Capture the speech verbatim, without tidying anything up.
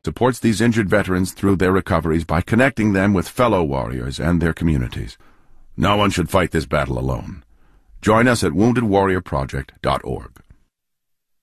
supports these injured veterans through their recoveries by connecting them with fellow warriors and their communities. No one should fight this battle alone. Join us at wounded warrior project dot org.